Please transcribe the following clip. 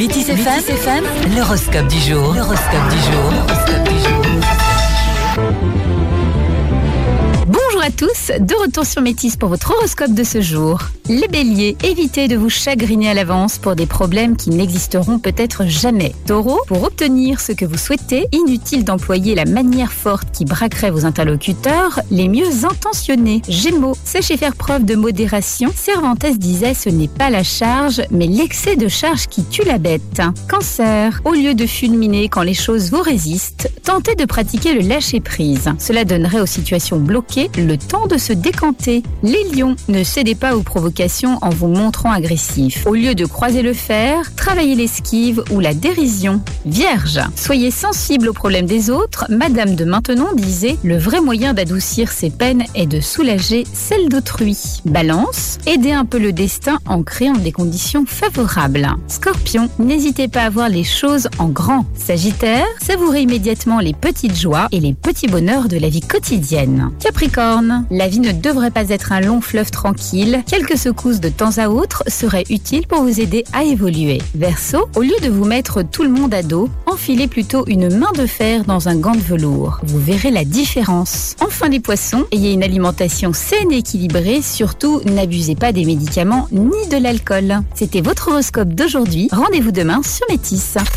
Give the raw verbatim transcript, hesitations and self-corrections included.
Métis F M, l'horoscope du jour. L'horoscope du jour. L'horoscope du jour. Bonjour à tous, de retour sur Métis pour votre horoscope de ce jour. Les béliers, évitez de vous chagriner à l'avance pour des problèmes qui n'existeront peut-être jamais. Taureau, pour obtenir ce que vous souhaitez, inutile d'employer la manière forte qui braquerait vos interlocuteurs les mieux intentionnés. Gémeaux, sachez faire preuve de modération. Cervantes disait ce n'est pas la charge, mais l'excès de charge qui tue la bête. Cancer, au lieu de fulminer quand les choses vous résistent, tentez de pratiquer le lâcher-prise. Cela donnerait aux situations bloquées le temps de se décanter. Les lions, ne cédez pas aux provocations en vous montrant agressif. Au lieu de croiser le fer, travaillez l'esquive ou la dérision. Vierge, soyez sensible aux problèmes des autres. Madame de Maintenon disait « Le vrai moyen d'adoucir ses peines est de soulager celles d'autrui ». Balance, aidez un peu le destin en créant des conditions favorables. Scorpion, n'hésitez pas à voir les choses en grand. Sagittaire, savourez immédiatement les petites joies et les petits bonheurs de la vie quotidienne. Capricorne, la vie ne devrait pas être un long fleuve tranquille. Quelques secousses de temps à autre seraient utiles pour vous aider à évoluer. Verseau, au lieu de vous mettre tout le monde à dos, enfilez plutôt une main de fer dans un gant de velours. Vous verrez la différence. Enfin les poissons, ayez une alimentation saine et équilibrée. Surtout, n'abusez pas des médicaments ni de l'alcool. C'était votre horoscope d'aujourd'hui. Rendez-vous demain sur Métis.